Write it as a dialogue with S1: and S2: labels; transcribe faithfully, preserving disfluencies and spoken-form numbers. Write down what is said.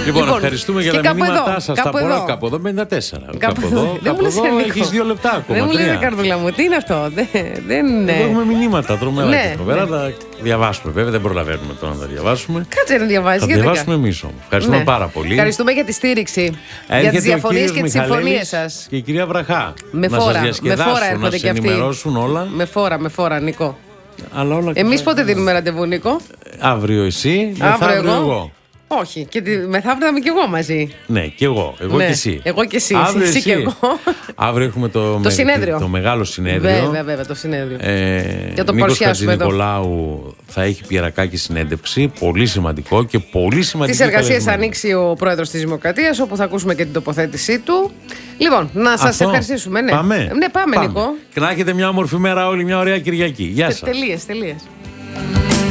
S1: Λοιπόν, ευχαριστούμε για τα μηνύματά σας. Τα πολλά
S2: εδώ.
S1: κάπου εδώ πενήντα τέσσερα.
S2: Κάπου
S1: Κάπου
S2: εδώ.
S1: εδώ,
S2: Δεν μου
S1: κάπου
S2: λες,
S1: εδώ
S2: Νίκο.
S1: έχεις δύο λεπτά ακόμα.
S2: Δεν μου λες,
S1: τρία.
S2: καρδούλα μου, τι είναι αυτό. Δεν, δεν είναι.
S1: Εδώ έχουμε μηνύματα τρομερά
S2: Ναι,
S1: και τρομερά.
S2: ναι.
S1: Θα διαβάσουμε βέβαια, δεν προλαβαίνουμε τώρα να τα διαβάσουμε.
S2: Κάτσε να διαβάζεις.
S1: Θα
S2: γιατί
S1: διαβάσουμε
S2: κα-
S1: εμείς όμως. Ευχαριστούμε
S2: Ναι.
S1: πάρα πολύ.
S2: Ευχαριστούμε για τη στήριξη. Για
S1: Έρχεται
S2: τις
S1: ο
S2: διαφωνίες
S1: κύριος
S2: και τις
S1: Μιχαλέλης
S2: συμφωνίες σας.
S1: και η κυρία Βραχά.
S2: Με
S1: να
S2: φόρα,
S1: σας
S2: με φόρα
S1: διασκεδάσουν, να
S2: έρχονται
S1: σας
S2: και αυτοί.
S1: ενημερώσουν όλα.
S2: Με φόρα, με φόρα, Νικό.
S1: Αλλά όλα
S2: Εμείς πότε δίνουμε ραντεβού, Νίκο?
S1: Αύριο εσύ,
S2: Αύριο
S1: μεθαύριο
S2: εγώ.
S1: εγώ.
S2: Όχι, και τη... μεθαύριο θα είμαι κι εγώ μαζί.
S1: Ναι, και εγώ. Εγώ
S2: Ναι,
S1: και εσύ.
S2: εγώ και εσύ,
S1: Αύριο
S2: εσύ και εγώ.
S1: Αύριο έχουμε το,
S2: Το συνέδριο.
S1: το μεγάλο συνέδριο.
S2: Βέβαια, βέβαια, το συνέδριο.
S1: Ε,
S2: Για το
S1: Νίκος
S2: παρουσιάσουμε εδώ.
S1: Χατζηνικολάου θα έχει Πιερακάκη συνέντευξη. Πολύ σημαντικό και πολύ σημαντικό.
S2: Τις εργασίες θα ανοίξει ο πρόεδρος της Δημοκρατίας, όπου θα ακούσουμε και την τοποθέτησή του. Λοιπόν, να σας
S1: Αυτό.
S2: ευχαριστήσουμε. Ναι,
S1: Πάμε.
S2: ναι πάμε, Νικό.
S1: Και να έχετε μια όμορφη μέρα όλοι, μια ωραία Κυριακή. Γεια σας.
S2: Τελείες, τελείες.